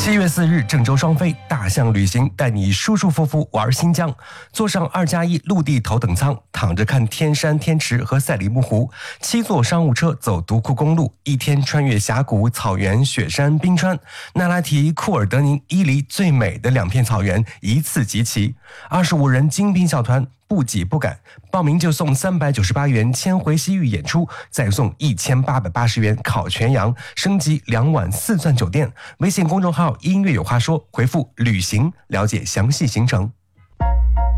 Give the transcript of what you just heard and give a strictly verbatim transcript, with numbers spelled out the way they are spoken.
七月四日，郑州双飞大象旅行带你舒舒服服玩新疆，坐上二加一陆地头等舱，躺着看天山天池和赛里木湖；七座商务车走独库公路，一天穿越峡谷、草原、雪山、冰川，那拉提、库尔德宁、伊犁最美的两片草原一次集齐。二十五人精兵小团。不挤不赶，报名就送三百九十八元千回西域演出，再送一千八百八十元烤全羊，升级两晚四钻酒店。微信公众号音乐有话说，回复旅行了解详细行程。